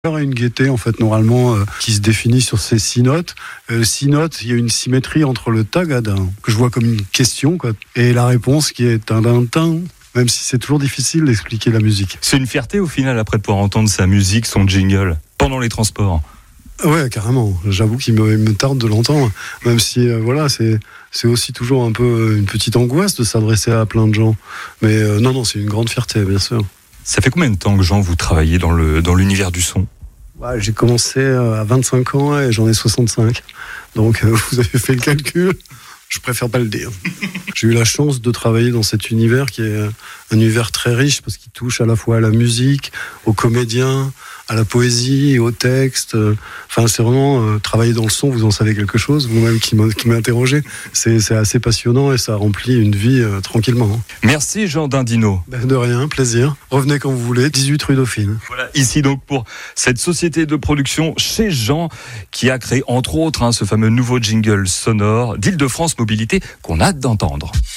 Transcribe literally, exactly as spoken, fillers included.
Et une gaieté en fait normalement euh, qui se définit sur ces six notes. Euh, six notes, il y a une symétrie entre le tagada que je vois comme une question quoi, et la réponse qui est tin tin tin. Même si c'est toujours difficile d'expliquer la musique. C'est une fierté au final après de pouvoir entendre sa musique, son jingle pendant les transports. Ouais, carrément. J'avoue qu'il me, il me tarde de l'entendre, même si euh, voilà, c'est c'est aussi toujours un peu une petite angoisse de s'adresser à plein de gens. Mais euh, non, non, c'est une grande fierté, bien sûr. Ça fait combien de temps que Jean vous travaillez dans le dans l'univers du son ? Ouais, j'ai commencé à vingt-cinq ans et j'en ai soixante-cinq. Donc euh, vous avez fait le calcul. Je préfère pas le dire. J'ai eu la chance de travailler dans cet univers qui est un univers très riche parce qu'il touche à la fois à la musique, aux comédiens, à la poésie, au texte. Enfin, c'est vraiment euh, travailler dans le son. Vous en savez quelque chose, vous-même qui m'a, qui m'a interrogé. C'est, c'est assez passionnant et ça remplit une vie euh, tranquillement. Merci Jean Dindino. Ben de rien, plaisir. Revenez quand vous voulez. dix-huit rue Dauphine. Voilà, ici donc pour cette société de production chez Jean qui a créé entre autres hein, ce fameux nouveau jingle sonore d'Île-de-France Mobilité qu'on a hâte d'entendre.